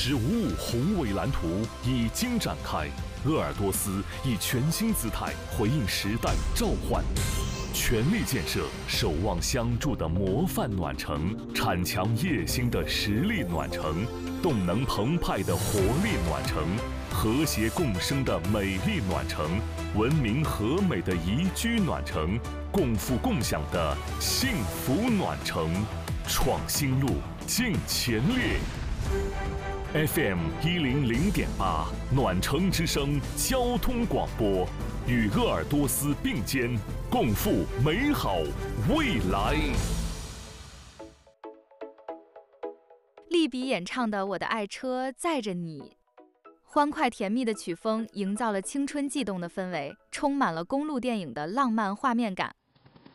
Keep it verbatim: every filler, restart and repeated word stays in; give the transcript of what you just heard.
十五五宏伟蓝图已经展开，鄂尔多斯以全新姿态回应时代召唤，全力建设守望相助的模范暖城，铲强夜星的实力暖城，动能澎湃的活力暖城，和谐共生的美丽暖城，文明和美的宜居暖城，共富共享的幸福暖城。创新路，进前列。F M 一零零点八，暖城之声交通广播，与鄂尔多斯并肩，共赴美好未来。 利比演唱的《我的爱车载着你》，欢快甜蜜的曲风营造了青春悸动的氛围，充满了公路电影的浪漫画面感。